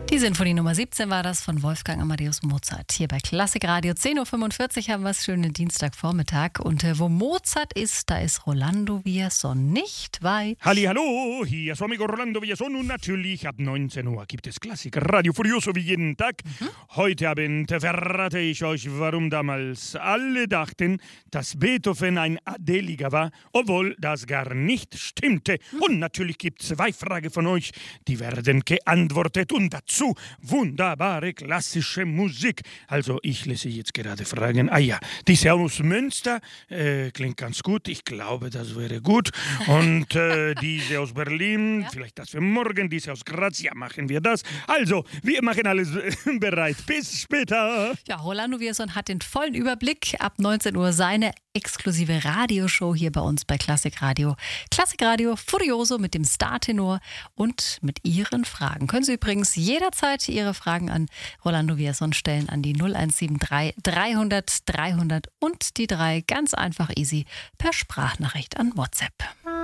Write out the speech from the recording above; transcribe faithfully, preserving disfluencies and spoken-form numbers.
Die Sinfonie Nummer siebzehn war das von Wolfgang Amadeus Mozart. Hier bei Klassikradio zehn Uhr fünfundvierzig haben wir es schönen Dienstagvormittag. Und äh, wo Mozart ist, da ist Rolando Villazón nicht weit. Hallihallo, hier ist amigo Rolando Villazón und natürlich ab neunzehn Uhr gibt es Klassikradio Furioso wie jeden Tag. Mhm. Heute Abend verrate ich euch, warum damals alle dachten, dass Beethoven ein Adeliger war, obwohl das gar nicht stimmte. Mhm. Und natürlich gibt es zwei Fragen von euch, die werden geantwortet und dazu wunderbare klassische Musik. Also ich lese jetzt gerade Fragen. Ah ja, diese aus Münster äh, klingt ganz gut. Ich glaube, das wäre gut. Und äh, diese aus Berlin, ja. Vielleicht das für morgen. Diese aus Graz, ja, machen wir das. Also, wir machen alles bereit. Bis später. Ja, Rolando Villazón hat den vollen Überblick. Ab neunzehn Uhr seine exklusive Radioshow hier bei uns bei Klassikradio. Klassikradio Furioso mit dem Startenor und mit Ihren Fragen. Können Sie übrigens jederzeit Ihre Fragen an Rolando Villazón stellen an die null eins sieben drei dreihundert dreihundert und die drei ganz einfach easy per Sprachnachricht an WhatsApp.